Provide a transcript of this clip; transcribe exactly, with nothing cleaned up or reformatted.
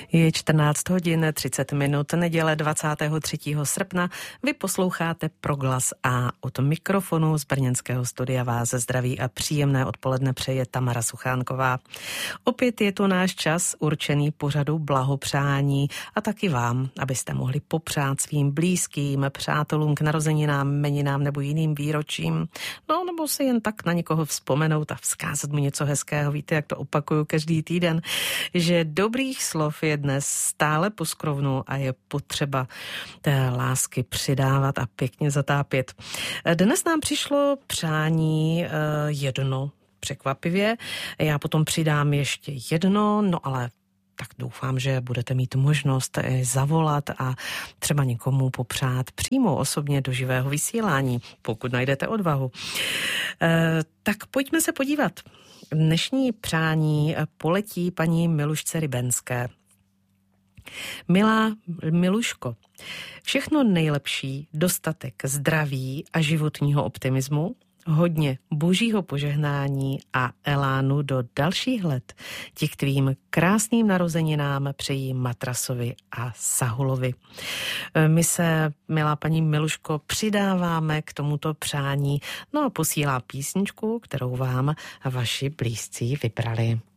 Je čtrnáct hodin třicet minut, neděle dvacátého třetího srpna. Vy posloucháte Proglas a od mikrofonu z brněnského studia vás zdraví a příjemné odpoledne přeje Tamara Suchánková. Opět je to náš čas určený pořadu blahopřání a taky vám, abyste mohli popřát svým blízkým, přátelům k narozeninám, jmeninám nebo jiným výročím. No, nebo si jen tak na někoho vzpomenout a vzkázat mu něco hezkého. Víte, jak to opakuju každý týden, že dobrých slov je dnes stále poskrovnu a je potřeba té lásky přidávat a pěkně zatápět. Dnes nám přišlo přání jedno, překvapivě. Já potom přidám ještě jedno, no ale tak doufám, že budete mít možnost zavolat a třeba někomu popřát přímo osobně do živého vysílání, pokud najdete odvahu. E, tak pojďme se podívat. Dnešní přání poletí paní Milušce Rybenské. Milá Miluško, všechno nejlepší, dostatek zdraví a životního optimismu, hodně božího požehnání a elánu do dalších let ti k tvým krásným narozeninám přejí Matrasovi a Sahulovi. My se, milá paní Miluško, přidáváme k tomuto přání, no a posílá písničku, kterou vám vaši blízcí vybrali.